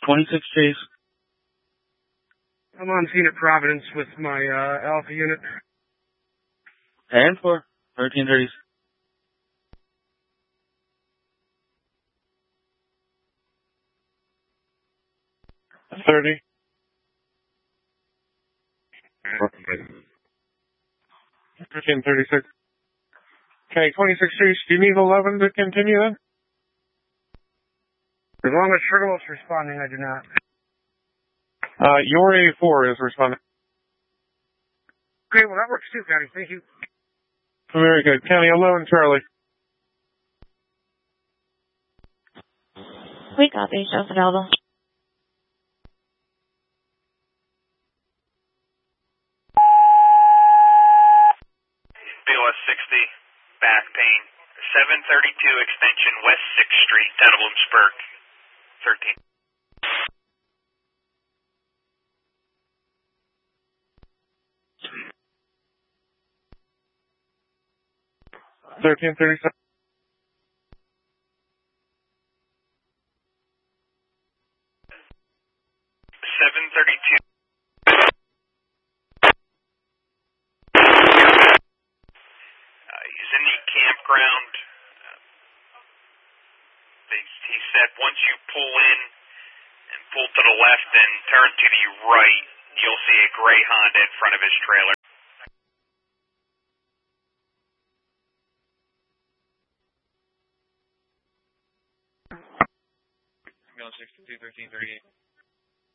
26 Chase. I'm on scene at Providence with my Alpha unit. And for 1330s. 30. 1336. Okay, 26 Chase, do you need 11 to continue then? As long as Sugarloaf's responding, I do not. Your A4 is responding. Okay, well that works too, County. Thank you. Very good. County 11, Charlie. We copy. Show's available. BOS 60, back pain. 732 extension West 6th Street, down to Bloomsburg. 13. $13.37. 732. He's in the campground. He said once you pull in and pull to the left and turn to the right, you'll see a gray Honda in front of his trailer. 62, 1338.